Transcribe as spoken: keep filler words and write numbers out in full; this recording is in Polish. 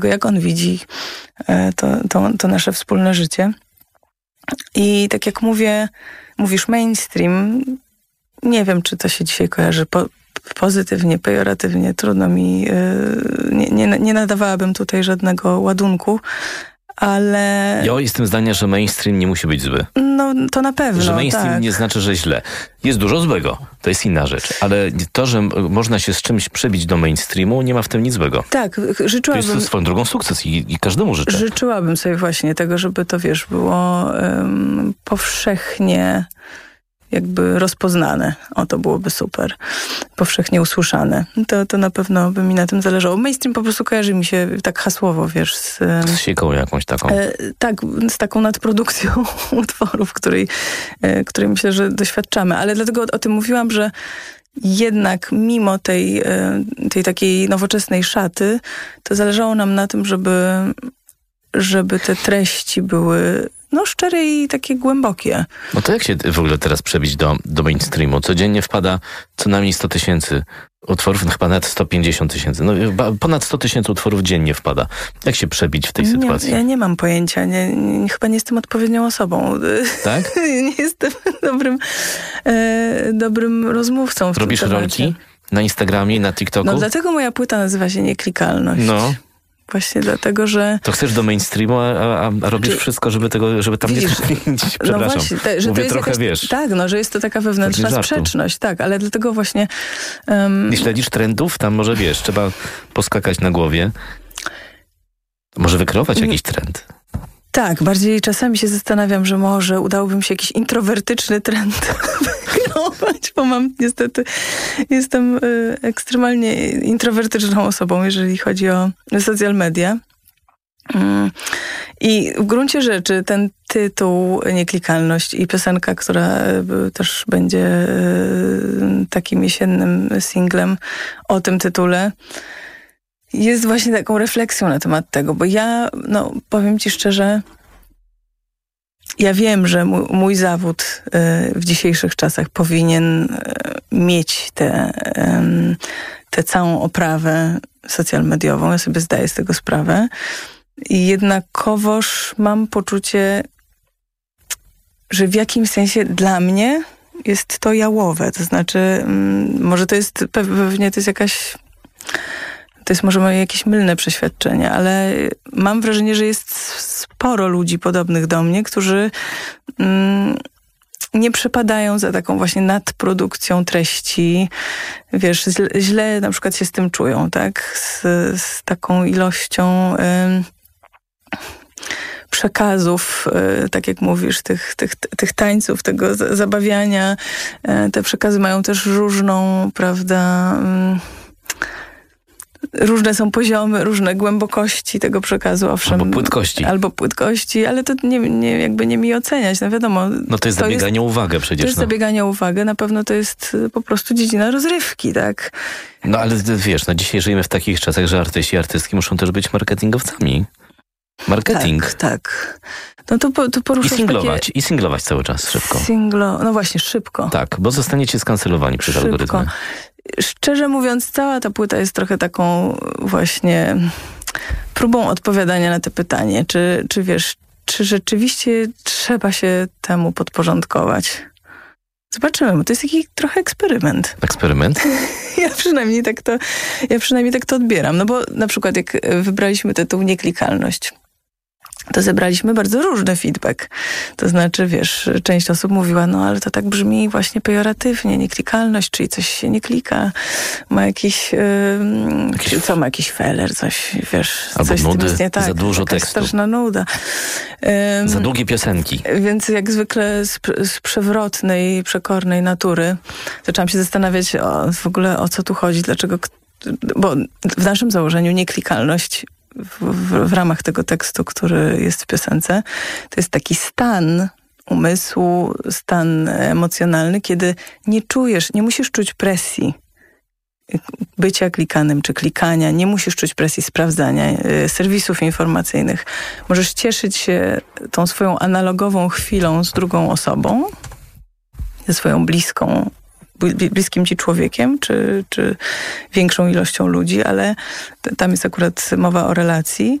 jak on widzi to, to, to nasze wspólne życie. I tak jak mówię, mówisz mainstream, nie wiem, czy to się dzisiaj kojarzy po, pozytywnie, pejoratywnie, trudno mi, nie, nie, nie nadawałabym tutaj żadnego ładunku, ale... Ja jestem zdania, że mainstream nie musi być zły. No, to na pewno, Że mainstream tak. nie znaczy, że źle. Jest dużo złego, to jest inna rzecz. Ale to, że można się z czymś przebić do mainstreamu, nie ma w tym nic złego. Tak, życzyłabym... To jest swoją drogą sukces i, i każdemu życzę. Życzyłabym sobie właśnie tego, żeby to, wiesz, było um, powszechnie jakby rozpoznane. O, to byłoby super. Powszechnie usłyszane. To, to na pewno by mi na tym zależało. Mainstream po prostu kojarzy mi się tak hasłowo, wiesz. Z, z sieką jakąś taką. E, tak, z taką nadprodukcją utworów, której, e, której myślę, że doświadczamy. Ale dlatego o, o tym mówiłam, że jednak mimo tej, e, tej takiej nowoczesnej szaty, to zależało nam na tym, żeby, żeby te treści były no szczere i takie głębokie. No to jak się w ogóle teraz przebić do, do mainstreamu? Codziennie wpada co najmniej sto tysięcy utworów, no chyba nawet sto pięćdziesiąt tysięcy. No ponad sto tysięcy utworów dziennie wpada. Jak się przebić w tej nie, sytuacji? Ja nie mam pojęcia. Nie, nie, chyba nie jestem odpowiednią osobą. Tak? Nie jestem dobrym, e, dobrym rozmówcą w Robisz tym temacie. rolki na Instagramie, na TikToku? No dlatego moja płyta nazywa się Nieklikalność. No. Właśnie dlatego, że... To chcesz do mainstreamu, a, a, a robisz Czy... wszystko, żeby tego, żeby tam Widzisz, nie... Przepraszam, no właśnie, te, że mówię to jest trochę, jakaś, wiesz... Tak, no, że jest to taka wewnętrzna żartu. sprzeczność, tak, ale dlatego właśnie... Um... Nie śledzisz trendów? Tam może, wiesz, trzeba poskakać na głowie. Może wykreować nie. jakiś trend. Tak, bardziej czasami się zastanawiam, że może udałoby mi się jakiś introwertyczny trend wykreować, bo mam niestety, jestem y, ekstremalnie introwertyczną osobą, jeżeli chodzi o social media. I w gruncie rzeczy ten tytuł Nieklikalność i piosenka, która też będzie takim jesiennym singlem o tym tytule, jest właśnie taką refleksją na temat tego, bo ja, no powiem ci szczerze, ja wiem, że mój, mój zawód w dzisiejszych czasach powinien mieć tę te, całą oprawę social mediową. Ja sobie zdaję z tego sprawę. I jednakowoż mam poczucie, że w jakimś sensie dla mnie jest to jałowe. To znaczy, mm, może to jest, pewnie to jest jakaś, to jest może moje jakieś mylne przeświadczenie, ale mam wrażenie, że jest sporo ludzi podobnych do mnie, którzy mm, nie przepadają za taką właśnie nadprodukcją treści. Wiesz, źle, źle na przykład się z tym czują, tak? Z, z taką ilością... Ym, przekazów, tak jak mówisz, tych, tych, tych tańców, tego zabawiania. Te przekazy mają też różną, prawda, różne są poziomy, różne głębokości tego przekazu, owszem. Albo płytkości. Albo płytkości, ale to nie, nie, jakby nie mi oceniać, no wiadomo. No to jest to zabieganie jest, o uwagę przecież. To jest no. zabieganie o uwagę, na pewno to jest po prostu dziedzina rozrywki, tak? No ale wiesz, no dzisiaj żyjemy w takich czasach, że artyści i artystki muszą też być marketingowcami. Marketing. Tak, tak. No to, to poruszasz I singlować, takie... i singlować cały czas szybko. Singlo... No właśnie, szybko. Tak, bo zostaniecie skancelowani przez szybko. algorytmy. Szczerze mówiąc, cała ta płyta jest trochę taką właśnie próbą odpowiadania na to pytanie, czy, czy wiesz, czy rzeczywiście trzeba się temu podporządkować. Zobaczymy, bo to jest taki trochę eksperyment. Eksperyment? Ja przynajmniej tak to, ja przynajmniej tak to odbieram. No bo na przykład jak wybraliśmy tytuł Nieklikalność, to zebraliśmy bardzo różny feedback. To znaczy, wiesz, część osób mówiła, no ale to tak brzmi właśnie pejoratywnie, nieklikalność, czyli coś się nie klika, ma jakiś, yy, jakiś co ma jakiś feller, coś, wiesz, albo coś nudy, z tym jest nie tak. za dużo tekstu. Straszna nuda. Ym, za długie piosenki. Więc jak zwykle z, z przewrotnej, przekornej natury zaczęłam się zastanawiać o, w ogóle o co tu chodzi, dlaczego, bo w naszym założeniu nieklikalność W, w, w ramach tego tekstu, który jest w piosence, to jest taki stan umysłu, stan emocjonalny, kiedy nie czujesz, nie musisz czuć presji bycia klikanym czy klikania, nie musisz czuć presji sprawdzania y, serwisów informacyjnych. Możesz cieszyć się tą swoją analogową chwilą z drugą osobą, ze swoją bliską, bliskim ci człowiekiem, czy, czy większą ilością ludzi, ale tam jest akurat mowa o relacji.